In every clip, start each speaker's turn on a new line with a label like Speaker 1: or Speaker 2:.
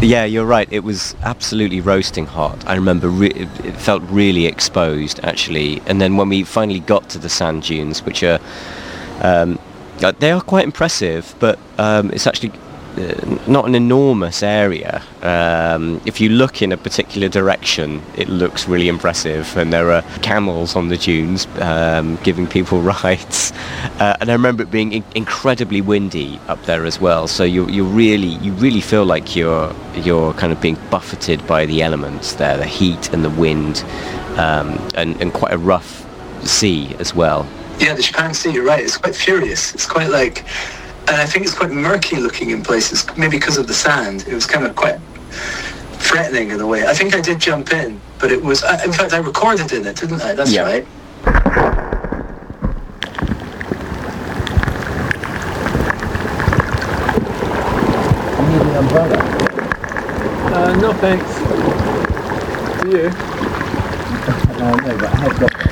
Speaker 1: Yeah, you're right. It was absolutely roasting hot. I remember it felt really exposed, actually. And then when we finally got to the sand dunes, which are they are quite impressive, but it's actually not an enormous area. If you look in a particular direction, it looks really impressive, and there are camels on the dunes giving people rides. And I remember it being incredibly windy up there as well. So you really feel like you're kind of being buffeted by the elements there, the heat and the wind, and quite a rough sea as well.
Speaker 2: Yeah, the Japan Sea, you're right. It's quite furious. It's quite like, and I think it's quite murky looking in places, maybe because of the sand. It was kind of quite threatening in a way. I think I did jump in, but it was, in fact, I recorded in it, didn't I? That's right.
Speaker 3: You need an umbrella?
Speaker 4: No thanks. To you?
Speaker 3: No, but I have got that.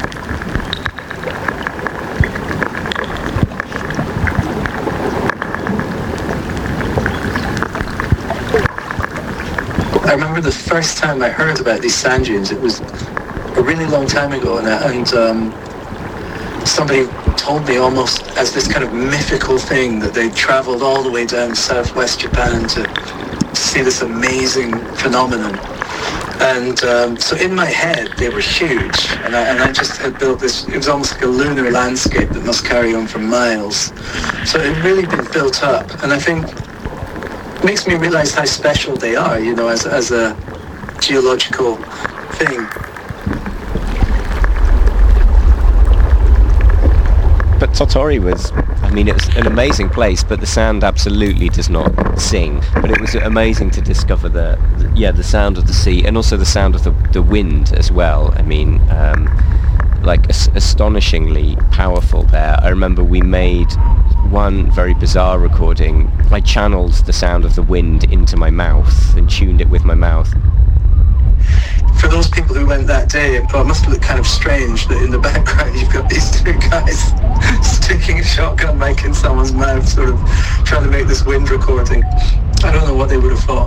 Speaker 2: I remember the first time I heard about these sand dunes, it was a really long time ago, and somebody told me almost as this kind of mythical thing that they travelled all the way down southwest Japan to see this amazing phenomenon. And so in my head, they were huge, and I just had built this, it was almost like a lunar landscape that must carry on for miles. So it had really been built up, and I think makes me realize how special they are, you know, as a geological thing.
Speaker 1: But Tottori was, I mean, it's an amazing place, but the sound absolutely does not sing. But it was amazing to discover the sound of the sea, and also the sound of the wind as well. I mean, like astonishingly powerful there. I remember we made one very bizarre recording. I channeled the sound of the wind into my mouth and tuned it with my mouth.
Speaker 2: For those people who went that day, it must look kind of strange that in the background you've got these two guys sticking a shotgun mic in someone's mouth, sort of trying to make this wind recording. I don't know what they would have thought.